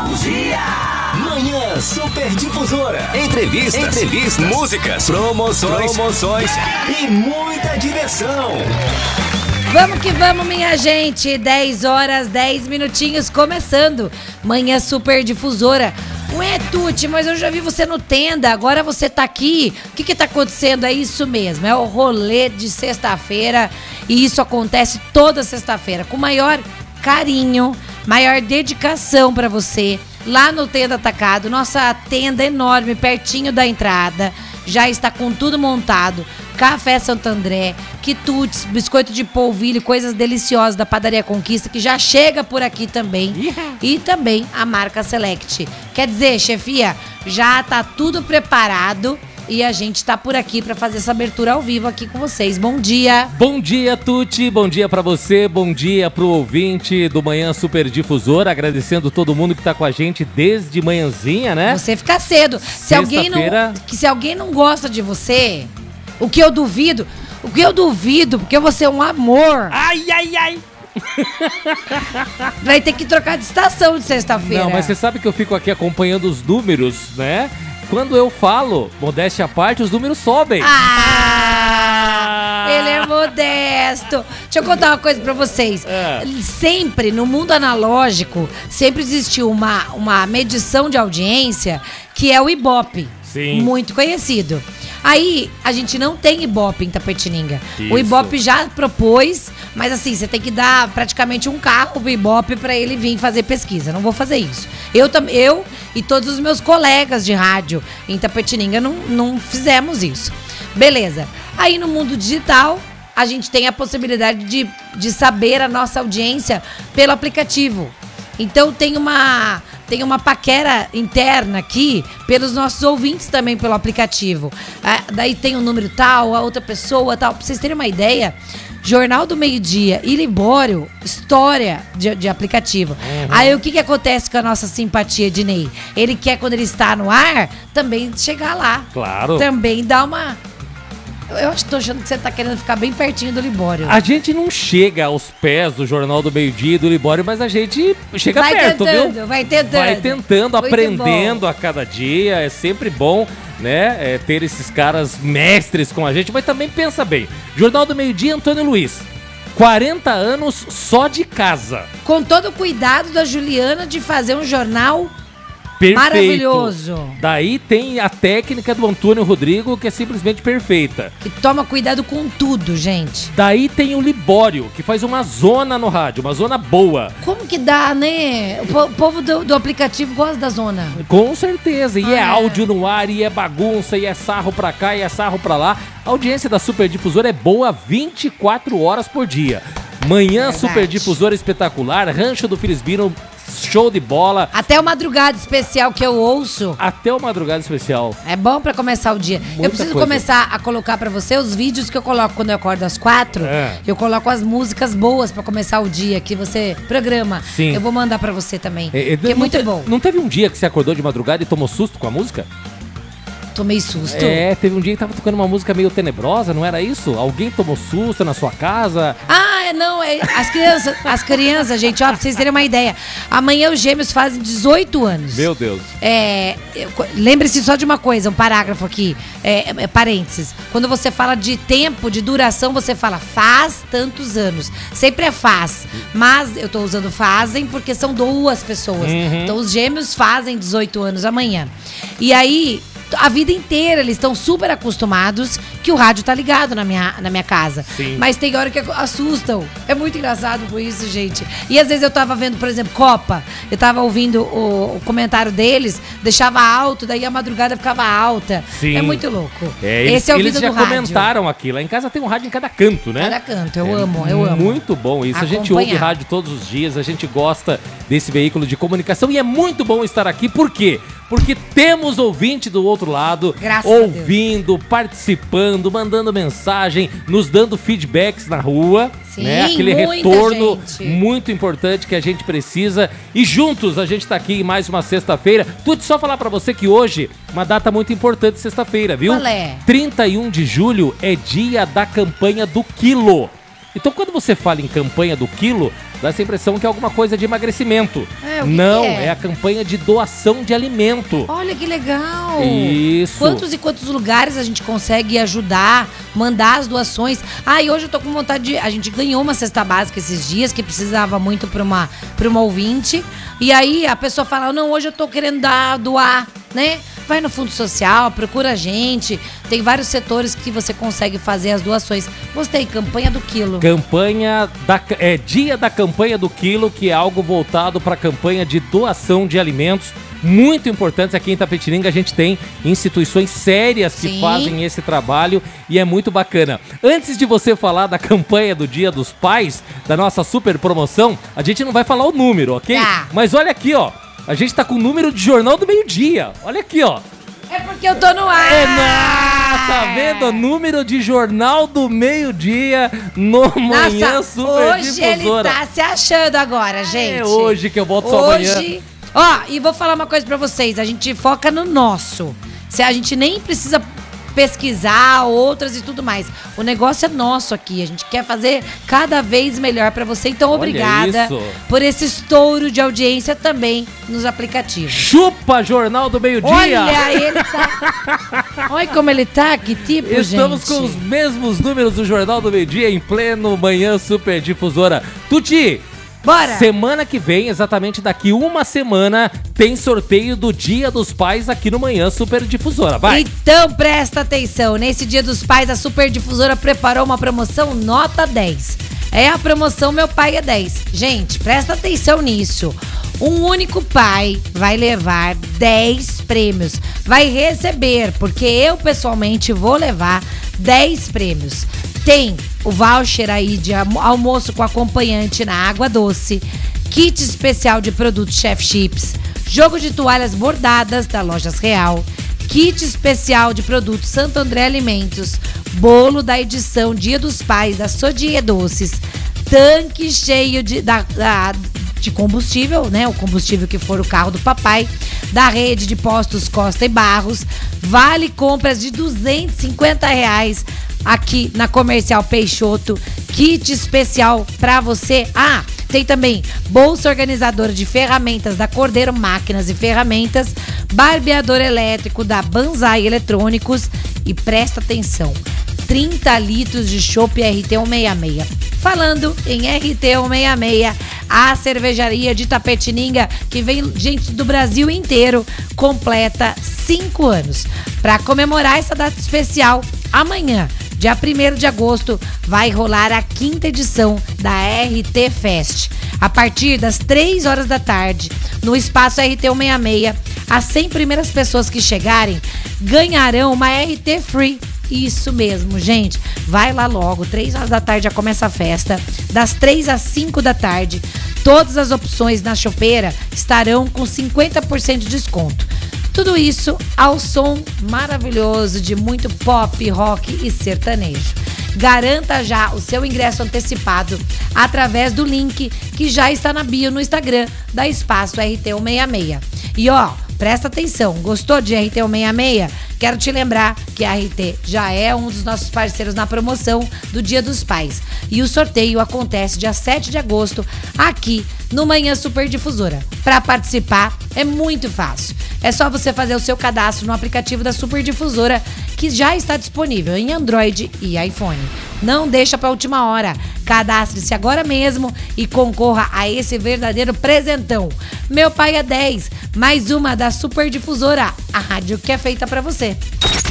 Bom dia! Manhã Super Difusora. Entrevistas, músicas, promoções e muita diversão. Vamos que vamos, minha gente. 10 horas, 10 minutinhos, começando. Manhã Super Difusora. Ué, Tuti, mas eu já vi você no Tenda, agora você tá aqui. O que tá acontecendo? É isso mesmo, é o rolê de sexta-feira. E isso acontece toda sexta-feira, com maior carinho, maior dedicação pra você. Lá no Tenda Atacado, nossa tenda enorme, pertinho da entrada. Já está com tudo montado. Café Santo André, quitutes, biscoito de polvilho, coisas deliciosas da Padaria Conquista, que já chega por aqui também. E também a marca Select. Quer dizer, chefia, já tá tudo preparado e a gente tá por aqui pra fazer essa abertura ao vivo aqui com vocês. Bom dia. Bom dia, Tuti. Bom dia pra você. Bom dia pro ouvinte do Manhã Super Difusora. Agradecendo todo mundo que tá com a gente desde manhãzinha, né? Você fica cedo. Se alguém não gosta de você, o que eu duvido, porque você é um amor. Ai. Vai ter que trocar de estação de sexta-feira. Não, mas você sabe que eu fico aqui acompanhando os números, né? Quando eu falo, modéstia à parte, os números sobem. Ele é modesto. Deixa eu contar uma coisa pra vocês. Sempre, no mundo analógico, sempre existiu uma medição de audiência que é o Ibope. Sim. Muito conhecido. Aí, a gente não tem Ibope em Tapetininga. Isso. O Ibope já propôs, mas assim, você tem que dar praticamente um carro pro Ibope pra ele vir fazer pesquisa. Não vou fazer isso. Eu e todos os meus colegas de rádio em Tapetininga não fizemos isso. Beleza. Aí, no mundo digital, a gente tem a possibilidade de saber a nossa audiência pelo aplicativo. Então, tem uma paquera interna aqui pelos nossos ouvintes também pelo aplicativo. Daí tem um número tal, a outra pessoa tal. Pra vocês terem uma ideia, Jornal do Meio-Dia e Libório, história de aplicativo. Aí o que acontece com a nossa simpatia, Dinei? Ele quer, quando ele está no ar, também chegar lá. Claro. Também dá uma... Eu tô achando que você tá querendo ficar bem pertinho do Libório. A gente não chega aos pés do Jornal do Meio-Dia e do Libório, mas a gente chega perto, viu? Vai tentando, aprendendo a cada dia. É sempre bom, né, ter esses caras mestres com a gente. Mas também pensa bem. Jornal do Meio-Dia, Antônio Luiz. 40 anos só de casa. Com todo o cuidado da Juliana de fazer um jornal... Perfeito. Maravilhoso. Daí tem a técnica do Antônio Rodrigo, que é simplesmente perfeita. Que toma cuidado com tudo, gente. Daí tem o Libório, que faz uma zona no rádio, uma zona boa. Como que dá, né? O povo do aplicativo gosta da zona. Com certeza. E é áudio no ar, e é bagunça, e é sarro pra cá, e é sarro pra lá. A audiência da Super Difusora é boa 24 horas por dia. Manhã Super Difusora espetacular, Rancho do Filisbino, show de bola. Até o Madrugada Especial que eu ouço. Até o Madrugada Especial. É bom pra começar o dia. Eu preciso começar a colocar pra você os vídeos que eu coloco quando eu acordo às 4. Eu coloco as músicas boas pra começar o dia que você programa. Sim. Eu vou mandar pra você também. Que é muito bom. Não teve um dia que você acordou de madrugada e tomou susto com a música? Tomei susto. Teve um dia que tava tocando uma música meio tenebrosa, não era isso? Alguém tomou susto na sua casa? As crianças, gente, ó, pra vocês terem uma ideia. Amanhã os gêmeos fazem 18 anos. Meu Deus. Lembre-se só de uma coisa, um parágrafo aqui, parênteses. Quando você fala de tempo, de duração, você fala faz tantos anos. Sempre é faz, mas eu tô usando fazem porque são duas pessoas. Então os gêmeos fazem 18 anos amanhã. E aí... a vida inteira eles estão super acostumados que o rádio tá ligado na minha casa. Sim. Mas tem hora que assustam. É muito engraçado por isso, gente. E às vezes eu tava vendo, por exemplo, Copa. Eu tava ouvindo o comentário deles, deixava alto, daí a madrugada ficava alta. Sim. É muito louco. Esse é o vídeo do rádio. Eles já comentaram aqui. Lá em casa tem um rádio em cada canto, né? Cada canto. Eu amo. Muito bom isso. A gente ouve rádio todos os dias. A gente gosta desse veículo de comunicação. E é muito bom estar aqui. Por quê? Porque temos ouvinte do outro lado, ouvindo, participando, mandando mensagem, nos dando feedbacks na rua. Sim, né? Aquele retorno muito importante que a gente precisa. E juntos a gente tá aqui em mais uma sexta-feira. Tudo só falar pra você que hoje, uma data muito importante, sexta-feira, viu? Qual é? 31 de julho é dia da campanha do quilo. Então, quando você fala em campanha do quilo, dá essa impressão que é alguma coisa de emagrecimento. Não, é a campanha de doação de alimento. Olha que legal! Isso. Quantos e quantos lugares a gente consegue ajudar, mandar as doações? E hoje eu tô com vontade de... A gente ganhou uma cesta básica esses dias, que precisava muito pra uma ouvinte. E aí a pessoa fala, não, hoje eu tô querendo doar, né? Vai no Fundo Social, procura a gente. Tem vários setores que você consegue fazer as doações. Gostei, campanha do quilo. Dia da campanha do quilo, que é algo voltado para a campanha de doação de alimentos. Muito importantes aqui em Itapetininga. A gente tem instituições sérias que fazem esse trabalho e é muito bacana. Antes de você falar da campanha do Dia dos Pais, da nossa super promoção, a gente não vai falar o número, ok? Mas olha aqui, ó. A gente tá com o número de Jornal do Meio-Dia. Olha aqui, ó. É porque eu tô no ar. Tá vendo? Número de Jornal do Meio-Dia no Manhã Super Difusora. Hoje ele tá se achando agora, gente. É hoje que eu boto sua manhã. E vou falar uma coisa pra vocês. A gente foca no nosso. A gente nem precisa pesquisar outras e tudo mais. O negócio é nosso aqui. A gente quer fazer cada vez melhor pra você. Então, obrigada por esse estouro de audiência também nos aplicativos. Chupa Jornal do Meio-Dia! Olha, ele tá... Olha como ele tá, que tipo, Estamos com os mesmos números do Jornal do Meio-Dia em pleno Manhã Super Difusora. Tuti! Bora! Semana que vem, exatamente daqui uma semana, tem sorteio do Dia dos Pais aqui no Manhã Super Difusora. Vai! Então presta atenção, nesse Dia dos Pais a Super Difusora preparou uma promoção nota 10. É a promoção Meu Pai é 10. Gente, presta atenção nisso. Um único pai vai levar 10 prêmios. Vai receber, porque eu pessoalmente vou levar 10 prêmios. Tem o voucher aí de almoço com acompanhante na Água Doce, kit especial de produtos Chef Chips, jogo de toalhas bordadas da Lojas Real, kit especial de produtos Santo André Alimentos, bolo da edição Dia dos Pais da Sodier Doces, tanque cheio de combustível, né? O combustível que for o carro do papai, da rede de postos Costa e Barros, vale compras de R$250 aqui na Comercial Peixoto, kit especial pra você. Tem também bolsa organizadora de ferramentas da Cordeiro Máquinas e Ferramentas, barbeador elétrico da Banzai Eletrônicos e presta atenção, 30 litros de chopp RT166. Falando em RT166, a cervejaria de Itapetininga, que vem gente do Brasil inteiro, completa 5 anos. Para comemorar essa data especial, amanhã, dia 1º de agosto, vai rolar a 5ª edição da RT Fest. A partir das 3 horas da tarde, no espaço RT166, as 100 primeiras pessoas que chegarem ganharão uma RT Free. Isso mesmo, gente. Vai lá logo, 3 horas da tarde já começa a festa. Das 3 às 5 da tarde, todas as opções na chopeira estarão com 50% de desconto. Tudo isso ao som maravilhoso de muito pop, rock e sertanejo. Garanta já o seu ingresso antecipado através do link que já está na bio no Instagram da Espaço RT166. E presta atenção, gostou de RT166? Quero te lembrar que a RT já é um dos nossos parceiros na promoção do Dia dos Pais. E o sorteio acontece dia 7 de agosto aqui no Manhã Super Difusora. Para participar é muito fácil. É só você fazer o seu cadastro no aplicativo da Super Difusora, que já está disponível em Android e iPhone. Não deixa para a última hora. Cadastre-se agora mesmo e concorra a esse verdadeiro presentão. Meu Pai é 10, mais uma da Super Difusora, a rádio que é feita para você.